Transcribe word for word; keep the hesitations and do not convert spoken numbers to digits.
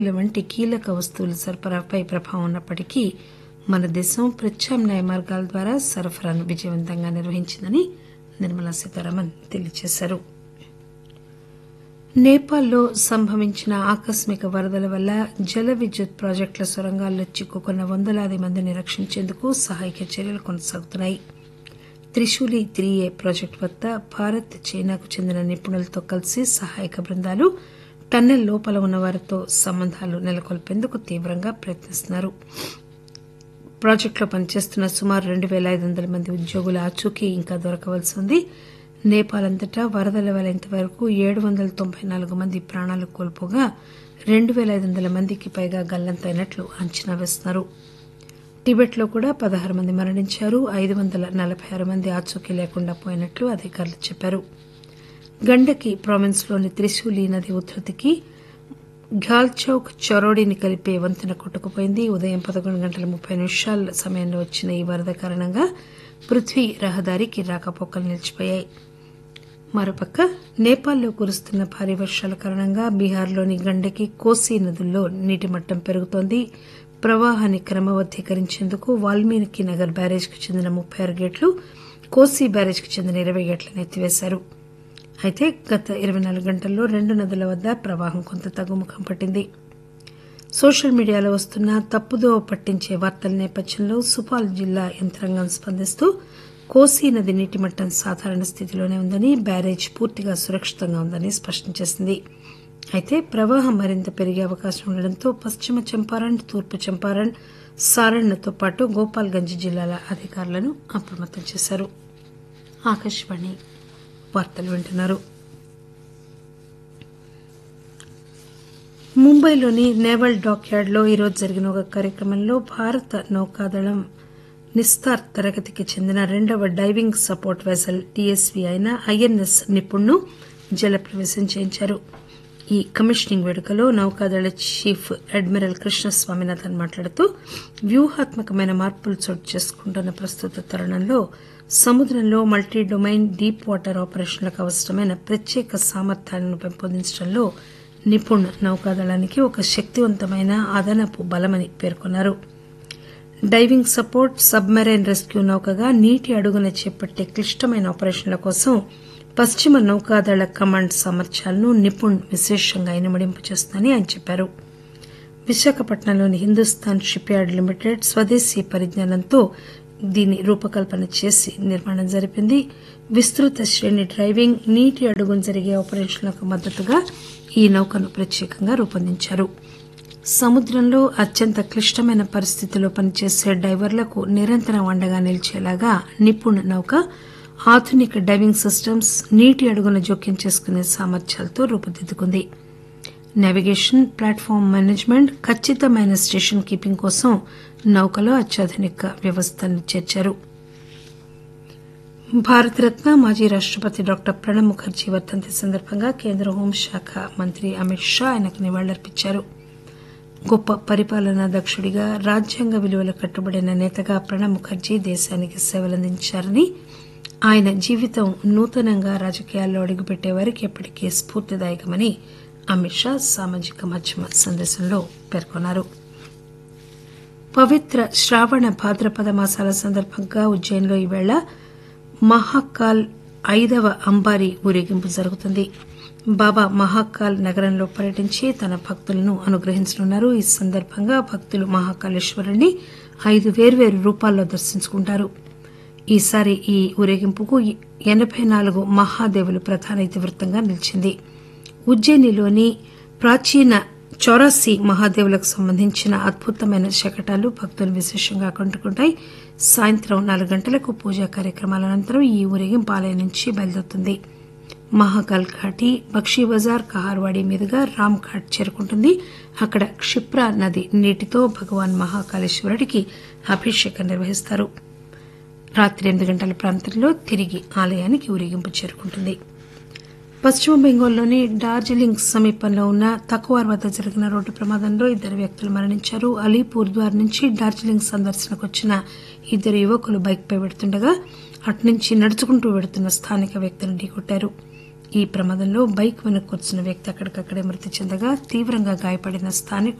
వంటి కీలక వస్తువుల సరఫరాపై ప్రభావం ఉన్నప్పటికీ మన దేశం ప్రత్యామ్నాయ మార్గాల ద్వారా సరఫరాను విజయవంతంగా నిర్వహించిందని నిర్మలా సీతారామన్ తెలియజేశారు. నేపాల్లో సంభవించిన ఆకస్మిక వరదల వల్ల జల విద్యుత్ ప్రాజెక్టుల సొరంగాల్లో చిక్కుకున్న వందలాది మందిని రక్షించేందుకు సహాయక చర్యలు కొనసాగుతున్నాయి. త్రిశూలి త్రీ ఏ ప్రాజెక్టు వద్ద భారత్, చైనాకు చెందిన నిపుణులతో కలిసి సహాయక బృందాలు టన్నెల్ లోపల ఉన్న వారితో సంబంధాలు నెలకొల్పేందుకు తీవ్రంగా ప్రయత్నిస్తున్నారు. ప్రాజెక్టులో పనిచేస్తున్న సుమారు రెండు పేల ఐదు వందల మంది ఉద్యోగుల ఆచూకీ ఇంకా దొరకవలసి ఉంది. నేపాల్ అంతటా వరదల వల్ల ఇంతవరకు ఏడు వందల తొంభై నాలుగు మంది ప్రాణాలు కోల్పోగా రెండు పేల ఐదు వందల మందికి పైగా గల్లంతైనట్లు అంచనా వేస్తున్నారు. టిబెట్ లో కూడా పదహారు మంది మరణించారు. ఐదు వందల నలభై ఆరు మంది ఆచూకీ లేకుండా పోయినట్లు అధికారులు చెప్పారు. గండకి ప్రావిన్స్ లోని త్రిశూలి నది ఉధృతికి ఘాల్చౌక్ చొరోడిని కలిపే వంతెన కొట్టుకుపోయింది. ఉదయం పదకొండు గంటల ముప్పై నిమిషాల సమయంలో వచ్చిన ఈ వరద కారణంగా పృథ్వీ రహదారికి రాకపోకలు నిలిచిపోయాయి. మరోపక్క నేపాల్లో కురుస్తున్న భారీ వర్షాల కారణంగా బీహార్లోని గండకి, కోసీ నదుల్లో నీటి మట్టం పెరుగుతోంది. ప్రవాహాన్ని క్రమబద్దీకరించేందుకు వాల్మీకి నగర్ బ్యారేజ్కు చెందిన ముప్పై ఆరు గేట్లు, కోసీ బ్యారేజ్కు చెందిన ఇరవై గేట్లను ఎత్తివేశారు. అయితే గత ఇరవై నాలుగు గంటల్లో రెండు నదుల వద్ద ప్రవాహం కొంత తగ్గుముఖం పట్టింది. సోషల్ మీడియాలో వస్తున్న తప్పుదోవ పట్టించే వార్తల నేపథ్యంలో సుపాల్ జిల్లా యంత్రాంగం స్పందిస్తూ కోసీ నది నీటి మట్టం సాధారణ స్థితిలోనే ఉందని, బ్యారేజ్ పూర్తిగా సురక్షితంగా ఉందని స్పష్టం చేసింది. అయితే ప్రవాహం మరింత పెరిగే అవకాశం ఉండడంతో పశ్చిమ చంపారణ్, తూర్పు చంపారణ్, సారణ్తో పాటు గోపాల్గంజ్ జిల్లాల అధికారులను అప్రమత్తం చేశారు. ఆకాశవాణి వార్తలు వింటున్నారు. ముంబైలోని నేవల్ డాక్ యార్డ్ లో ఈరోజు జరిగిన ఒక కార్యక్రమంలో భారత నౌకాదళం నిస్తార్ తరగతికి చెందిన రెండవ డైవింగ్ సపోర్ట్ వెసల్ టీఎస్వీ అయిన ఐఎన్ఎస్ నిపుణ్ను జలప్రవేశం చేయించారు. ఈ కమిషనింగ్ వేడుకలో నౌకాదళ చీఫ్ అడ్మిరల్ కృష్ణస్వామినాథన్ మాట్లాడుతూ వ్యూహాత్మకమైన మార్పులు చోటు చేసుకుంటున్న ప్రస్తుత తరుణంలో సముద్రంలో మల్టీ డొమైన్ డీప్ వాటర్ ఆపరేషన్లకు అవసరమైన ప్రత్యేక సామర్థ్యాలను పెంపొందించడంలో నిపుణ్ నౌకాదళానికి ఒక శక్తివంతమైన అదనపు బలమని పేర్కొన్నారు. డైవింగ్ సపోర్ట్, సబ్మెరైన్ రెస్క్యూ నౌకగా నీటి అడుగున చేపట్టే క్లిష్టమైన ఆపరేషన్ల కోసం పశ్చిమ నౌకాదళ కమాండ్ సామర్థ్యాలను నిపుణ్ విశేషంగా ఇనుమడింపు చేస్తుందని ఆయన చెప్పారు. విశాఖపట్నంలోని హిందూస్థాన్ షిప్ యార్డ్ లిమిటెడ్ స్వదేశీ పరిజ్ఞానంతో దీని రూపకల్పన చేసి నిర్మాణం జరిపింది. విస్తృత శ్రేణి డ్రైవింగ్, నీటి అడుగున జరిగే ఆపరేషన్లకు మద్దతుగా ఈ నౌకను ప్రత్యేకంగా రూపొందించారు. సముద్రంలో అత్యంత క్లిష్టమైన పరిస్థితుల్లో పనిచేసే డైవర్లకు నిరంతరం అండగా నిలిచేలాగా నిపుణ్ నౌక ఆధునిక డైవింగ్ సిస్టమ్స్, నీటి అడుగున జోక్యం చేసుకునే సామర్థ్యాలతో రూపుదిద్దుకుంది. నావిగేషన్, ప్లాట్ఫామ్ మేనేజ్మెంట్, ఖచ్చితమైన స్టేషన్ కీపింగ్ కోసం నౌకలో అత్యాధునిక వ్యవస్థను చేర్చారు. భారతరత్న మాజీ రాష్టపతి డాక్టర్ ప్రణబ్ ముఖర్జీ వర్ధంతి సందర్భంగా కేంద్ర హోంశాఖ మంత్రి అమిత్ షా ఆయనకు నివాళులర్పించారు. గొప్ప పరిపాలనా దక్షుడిగా, రాజ్యాంగ విలువలు కట్టుబడిన నేతగా ప్రణబ్ ముఖర్జీ దేశానికి సేవలందించారని, ఆయన జీవితం నూతనంగా రాజకీయాల్లో అడుగుపెట్టే వారికి ఎప్పటికీ స్ఫూర్తిదాయకమని అమిత్ షా సామాజిక మాధ్యమ సందేశంలో పేర్కొన్నారు. పవిత్ర శ్రావణ భాద్రపద మాసాల సందర్భంగా ఉజ్జయిన్లో ఈవేళ మహాకాల్ ఐదవ అంబారీ ఊరేగింపు జరుగుతుంది. బాబా మహాకాల్ నగరంలో పర్యటించి తన భక్తులను అనుగ్రహించనున్నారు. ఈ సందర్భంగా భక్తులు మహాకాళేశ్వరుణ్ణి ఐదు వేర్వేరు రూపాల్లో దర్శించుకుంటారు. ఈసారి ఈ ఊరేగింపుకు ఎనబై నాలుగు మహాదేవులు ప్రధాన ఇతివృత్తంగా నిలిచింది. ఉజ్జయినిలోని ప్రాచీన చౌరాసి మహాదేవులకు సంబంధించిన అద్భుతమైన శకటాలు భక్తులు విశేషంగా ఆకట్టుకుంటాయి. సాయంత్రం నాలుగు గంటలకు పూజా కార్యక్రమాల అనంతరం ఈ ఊరేగింపు ఆలయం నుంచి బయలుదేరుతుంది. మహాకాల్ ఘాటి, బక్షీ బజార్, కహార్వాడి మీదుగా రామ్ ఘాట్ చేరుకుంటుంది. అక్కడ క్షిప్రా నది నీటితో భగవాన్ మహాకాళేశ్వరుడికి అభిషేకం నిర్వహిస్తారు. రాత్రి ఎనిమిది గంటల ప్రాంతంలో తిరిగి ఆలయానికి ఊరేగింపు చేరుకుంటుంది. పశ్చిమ బెంగాల్లోని డార్జిలింగ్ సమీపంలో ఉన్న తకువార్ వద్ద జరిగిన రోడ్డు ప్రమాదంలో ఇద్దరు వ్యక్తులు మరణించారు. అలీపూర్ ద్వార్ నుంచి డార్జిలింగ్ సందర్శనకు వచ్చిన ఇద్దరు యువకులు బైక్పై వెడుతుండగా అటునుంచి నడుచుకుంటూ వెడుతున్న స్థానిక వ్యక్తులను ఢీకొట్టారు. ఈ ప్రమాదంలో బైక్ వెనుక కూర్చున్న వ్యక్తి అక్కడికక్కడే మృతి చెందగా తీవ్రంగా గాయపడిన స్థానికుడు